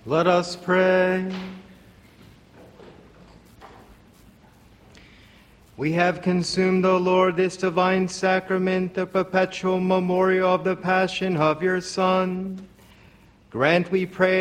Let us pray. We have consumed, O Lord, this divine sacrament, the perpetual memorial of the passion of your Son. Grant, we pray,